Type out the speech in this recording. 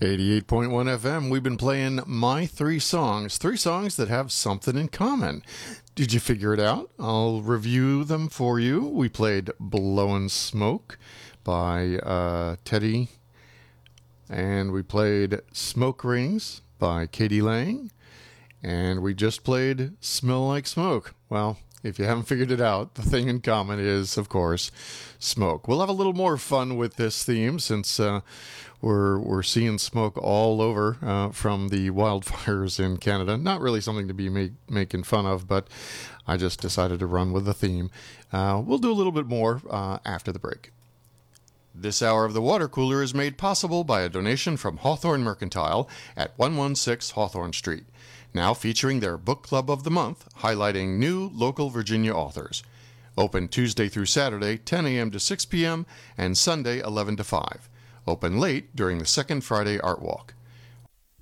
88.1 FM, we've been playing my three songs that have something in common. Did you figure it out? I'll review them for you. We played Blowin' Smoke by Teddy, and we played Smoke Rings by Katie Lang, and we just played Smell Like Smoke. Well, if you haven't figured it out, the thing in common is, of course, smoke. We'll have a little more fun with this theme since we're seeing smoke all over from the wildfires in Canada. Not really something to be making fun of, but I just decided to run with the theme. We'll do a little bit more after the break. This hour of the Water Cooler is made possible by a donation from Hawthorne Mercantile at 116 Hawthorne Street. Now featuring their Book Club of the Month, highlighting new local Virginia authors. Open Tuesday through Saturday, 10 a.m. to 6 p.m., and Sunday, 11 to 5. Open late during the second Friday Art Walk.